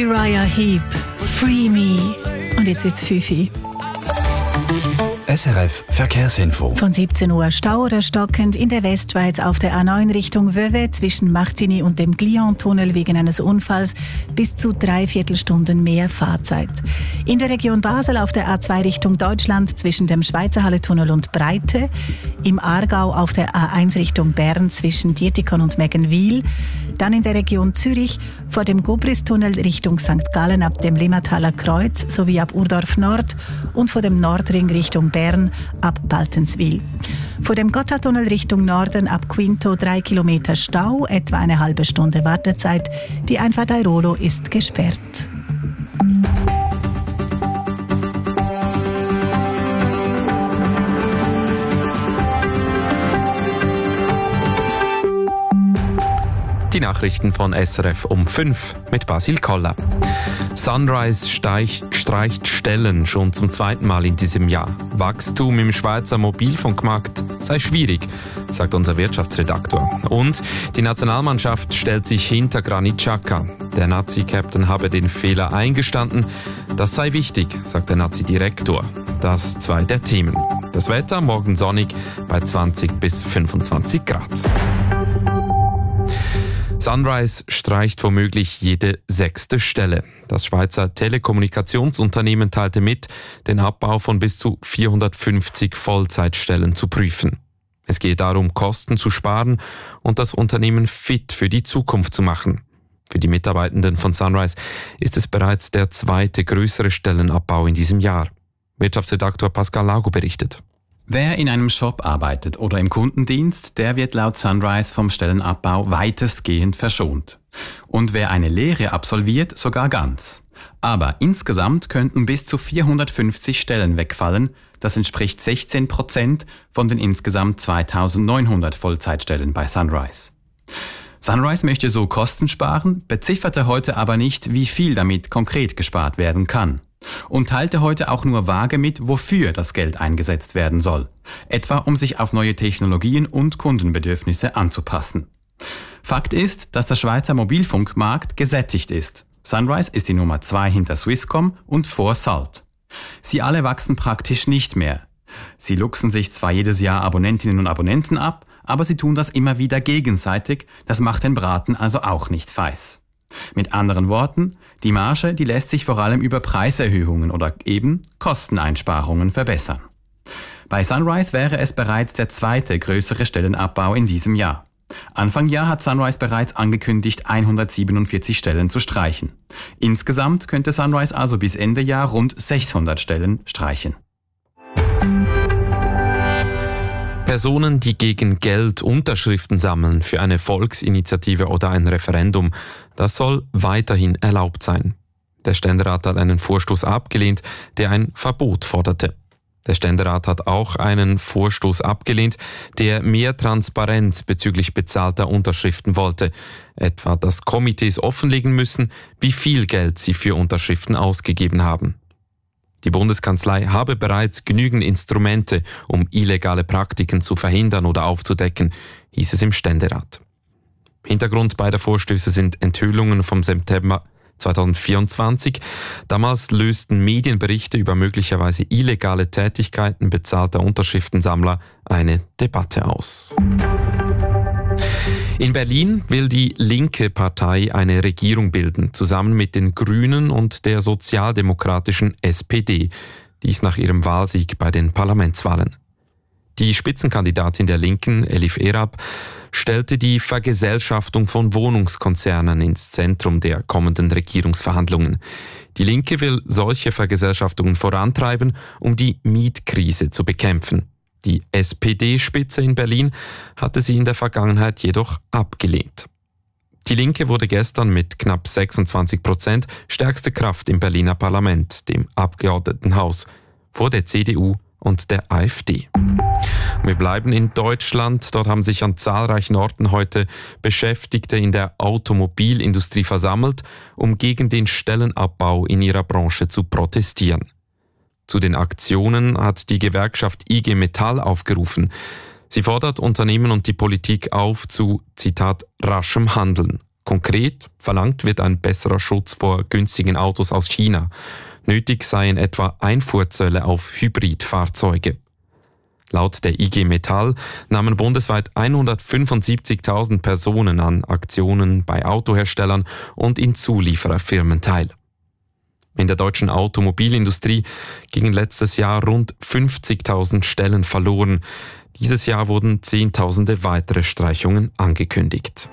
Uriah Heep, Free Me. Und jetzt wird's 5 Uhr. SRF Verkehrsinfo. Von 17 Uhr Stau oder stockend in der Westschweiz auf der A9 Richtung Vevey zwischen Martigny und dem Glion-Tunnel wegen eines Unfalls bis zu 3/4 Stunden mehr Fahrzeit. In der Region Basel auf der A2 Richtung Deutschland zwischen dem Schweizerhalle-Tunnel und Breite. Im Aargau auf der A1 Richtung Bern zwischen Dietikon und Meggenwil. Dann in der Region Zürich vor dem Gobris-Tunnel Richtung St. Gallen ab dem Limmataler Kreuz sowie ab Urdorf Nord und vor dem Nordring Richtung Bern ab Baltenswil. Vor dem Gotthardtunnel Richtung Norden ab Quinto 3 Kilometer Stau, etwa eine halbe Stunde Wartezeit. Die Einfahrt Airolo ist gesperrt. Die Nachrichten von SRF um 5 mit Basil Koller. Sunrise streicht Stellen schon zum 2. Mal in diesem Jahr. Wachstum im Schweizer Mobilfunkmarkt sei schwierig, sagt unser Wirtschaftsredaktor. Und die Nationalmannschaft stellt sich hinter Granit Xhaka. Der Nazi-Captain habe den Fehler eingestanden. Das sei wichtig, sagt der Nazi-Direktor. Das 2 der Themen. Das Wetter morgen sonnig bei 20 bis 25 Grad. Sunrise streicht womöglich jede 6. Stelle. Das Schweizer Telekommunikationsunternehmen teilte mit, den Abbau von bis zu 450 Vollzeitstellen zu prüfen. Es gehe darum, Kosten zu sparen und das Unternehmen fit für die Zukunft zu machen. Für die Mitarbeitenden von Sunrise ist es bereits der 2. größere Stellenabbau in diesem Jahr. Wirtschaftsredaktor Pascal Lago berichtet. Wer in einem Shop arbeitet oder im Kundendienst, der wird laut Sunrise vom Stellenabbau weitestgehend verschont. Und wer eine Lehre absolviert, sogar ganz. Aber insgesamt könnten bis zu 450 Stellen wegfallen. Das entspricht 16% von den insgesamt 2900 Vollzeitstellen bei Sunrise. Sunrise möchte so Kosten sparen, bezifferte heute aber nicht, wie viel damit konkret gespart werden kann. Und teilte heute auch nur vage mit, wofür das Geld eingesetzt werden soll. Etwa um sich auf neue Technologien und Kundenbedürfnisse anzupassen. Fakt ist, dass der Schweizer Mobilfunkmarkt gesättigt ist. Sunrise ist die Nummer 2 hinter Swisscom und vor Salt. Sie alle wachsen praktisch nicht mehr. Sie luchsen sich zwar jedes Jahr Abonnentinnen und Abonnenten ab, aber sie tun das immer wieder gegenseitig, das macht den Braten also auch nicht feiß. Mit anderen Worten, die Marge, die lässt sich vor allem über Preiserhöhungen oder eben Kosteneinsparungen verbessern. Bei Sunrise wäre es bereits der 2. größere Stellenabbau in diesem Jahr. Anfang Jahr hat Sunrise bereits angekündigt, 147 Stellen zu streichen. Insgesamt könnte Sunrise also bis Ende Jahr rund 600 Stellen streichen. Personen, die gegen Geld Unterschriften sammeln für eine Volksinitiative oder ein Referendum, das soll weiterhin erlaubt sein. Der Ständerat hat einen Vorstoß abgelehnt, der ein Verbot forderte. Der Ständerat hat auch einen Vorstoß abgelehnt, der mehr Transparenz bezüglich bezahlter Unterschriften wollte. Etwa, dass Komitees offenlegen müssen, wie viel Geld sie für Unterschriften ausgegeben haben. Die Bundeskanzlei habe bereits genügend Instrumente, um illegale Praktiken zu verhindern oder aufzudecken, hieß es im Ständerat. Hintergrund beider Vorstöße sind Enthüllungen vom September 2024. Damals lösten Medienberichte über möglicherweise illegale Tätigkeiten bezahlter Unterschriftensammler eine Debatte aus. In Berlin will die linke Partei eine Regierung bilden, zusammen mit den Grünen und der sozialdemokratischen SPD. Dies nach ihrem Wahlsieg bei den Parlamentswahlen. Die Spitzenkandidatin der Linken, Elif Erab, stellte die Vergesellschaftung von Wohnungskonzernen ins Zentrum der kommenden Regierungsverhandlungen. Die Linke will solche Vergesellschaftungen vorantreiben, um die Mietkrise zu bekämpfen. Die SPD-Spitze in Berlin hatte sie in der Vergangenheit jedoch abgelehnt. Die Linke wurde gestern mit knapp 26% stärkste Kraft im Berliner Parlament, dem Abgeordnetenhaus, vor der CDU und der AfD. Wir bleiben in Deutschland. Dort haben sich an zahlreichen Orten heute Beschäftigte in der Automobilindustrie versammelt, um gegen den Stellenabbau in ihrer Branche zu protestieren. Zu den Aktionen hat die Gewerkschaft IG Metall aufgerufen. Sie fordert Unternehmen und die Politik auf zu, Zitat, raschem Handeln. Konkret verlangt wird ein besserer Schutz vor günstigen Autos aus China. Nötig seien etwa Einfuhrzölle auf Hybridfahrzeuge. Laut der IG Metall nahmen bundesweit 175.000 Personen an Aktionen bei Autoherstellern und in Zuliefererfirmen teil. In der deutschen Automobilindustrie gingen letztes Jahr rund 50.000 Stellen verloren. Dieses Jahr wurden Zehntausende weitere Streichungen angekündigt.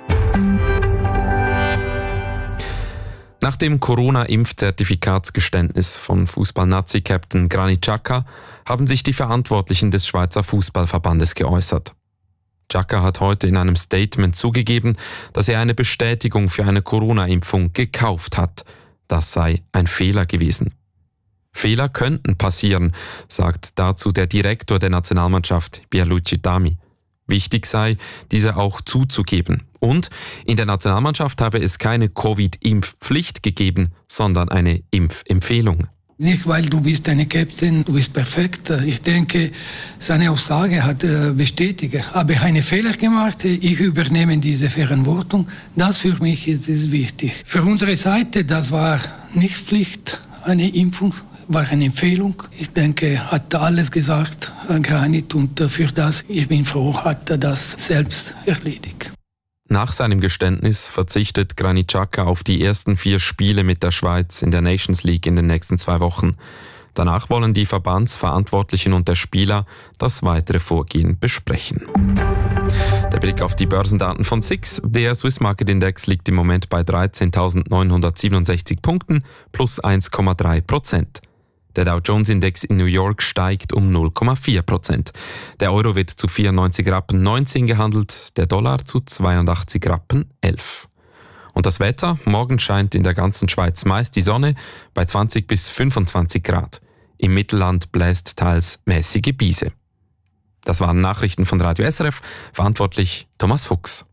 Nach dem Corona-Impfzertifikatsgeständnis von Fußball-Nazi-Captain Granit Xhaka haben sich die Verantwortlichen des Schweizer Fußballverbandes geäußert. Xhaka hat heute in einem Statement zugegeben, dass er eine Bestätigung für eine Corona-Impfung gekauft hat. Das sei ein Fehler gewesen. Fehler könnten passieren, sagt dazu der Direktor der Nationalmannschaft, Pierluigi Dami. Wichtig sei, diese auch zuzugeben. Und in der Nationalmannschaft habe es keine Covid-Impfpflicht gegeben, sondern eine Impfempfehlung. Nicht, weil du bist eine Captain, du bist perfekt. Ich denke, seine Aussage hat bestätigt. Habe ich einen Fehler gemacht, ich übernehme diese Verantwortung. Das für mich ist wichtig. Für unsere Seite, das war nicht Pflicht, eine Impfung. War eine Empfehlung. Ich denke, hat alles gesagt, Granit, und für das, ich bin froh, hat er das selbst erledigt. Nach seinem Geständnis verzichtet Granit Xhaka auf die ersten 4 Spiele mit der Schweiz in der Nations League in den nächsten 2 Wochen. Danach wollen die Verbandsverantwortlichen und der Spieler das weitere Vorgehen besprechen. Der Blick auf die Börsendaten von SIX. Der Swiss Market Index liegt im Moment bei 13.967 Punkten plus 1,3%. Der Dow Jones Index in New York steigt um 0,4%. Der Euro wird zu 94,19 Rappen gehandelt, der Dollar zu 82,11 Rappen. Und das Wetter? Morgen scheint in der ganzen Schweiz meist die Sonne bei 20 bis 25 Grad. Im Mittelland bläst teils mäßige Biese. Das waren Nachrichten von Radio SRF, verantwortlich Thomas Fuchs.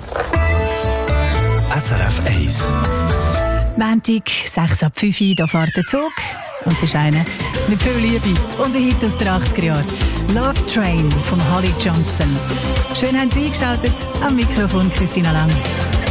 SRF 1. Montag, 6 ab 5 Uhr, da fährt der Zug. Und es ist einer mit viel Liebe und ein Hit aus den 80er Jahren. Love Train von Holly Johnson. Schön haben Sie eingeschaltet. Am Mikrofon Christina Lang.